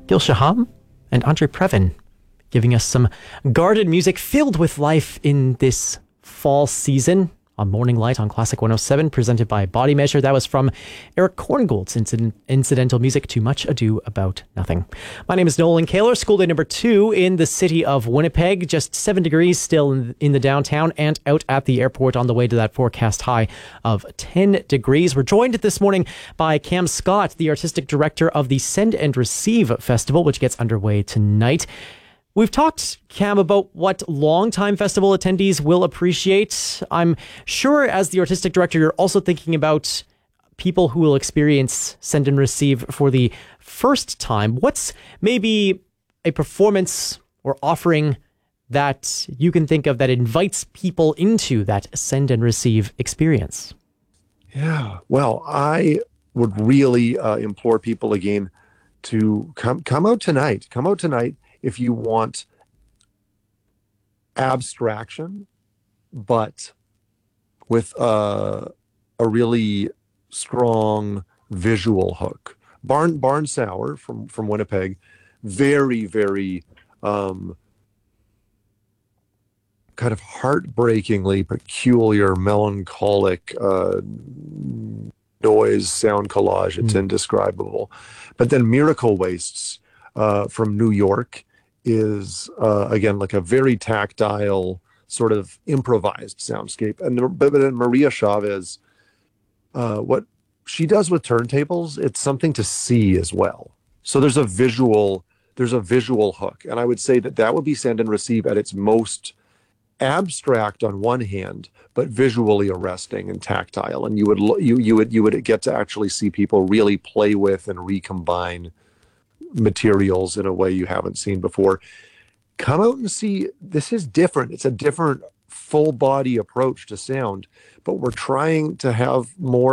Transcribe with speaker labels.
Speaker 1: Gil Shaham and Andre Previn, giving us some guarded music filled with life in this fall season on Morning Light on Classic 107, presented by Body Measure. That was from Eric Korngould's incidental music, Too Much Ado About Nothing. My name is Nolan Kaler. School day number 2 in the city of Winnipeg. Just 7 degrees still in the downtown and out at the airport on the way to that forecast high of 10 degrees. We're joined this morning by Cam Scott, the artistic director of the Send and Receive Festival, which gets underway tonight. We've talked, Cam, about what longtime festival attendees will appreciate. I'm sure as the artistic director, you're also thinking about people who will experience Send and Receive for the first time. What's maybe a performance or offering that you can think of that invites people into that Send and Receive experience?
Speaker 2: Yeah, well, I would really implore people again to come out tonight. Come out tonight. If you want abstraction, but with a really strong visual hook. Barn Sour from Winnipeg, very, very kind of heartbreakingly peculiar, melancholic noise, sound collage. It's indescribable. But then Miracle Wastes from New York is again like a very tactile, sort of improvised soundscape. And but then Maria Chavez, what she does with turntables, it's something to see as well. So there's a visual hook, and I would say that would be Send and Receive at its most abstract on one hand, but visually arresting and tactile. And you would get to actually see people really play with and recombine materials in a way you haven't seen before. Come out and see. This is different. It's a different full body approach to sound, but we're trying to have more